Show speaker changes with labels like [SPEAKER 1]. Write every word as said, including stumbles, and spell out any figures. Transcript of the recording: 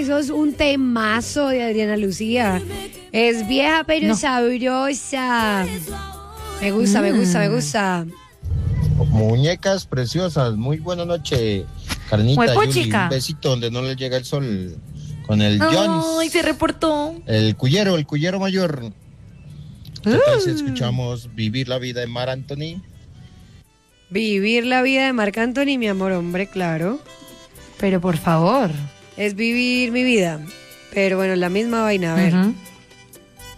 [SPEAKER 1] eso es un temazo de Adriana Lucía. Es vieja pero no. sabrosa. Me gusta, mm. me gusta, me gusta.
[SPEAKER 2] Muñecas preciosas, muy buena noche. Carnita, Yuli, un besito donde no le llega el sol. Con el Jones.
[SPEAKER 3] Ay, se reportó.
[SPEAKER 2] El cuyero, el cuyero mayor. ¿Qué uh. tal si escuchamos Vivir la vida de Mar Anthony?
[SPEAKER 1] Vivir la vida de Marc Anthony, mi amor, hombre, claro.
[SPEAKER 3] Pero por favor.
[SPEAKER 1] Es vivir mi vida. Pero bueno, la misma vaina, a ver. Uh-huh.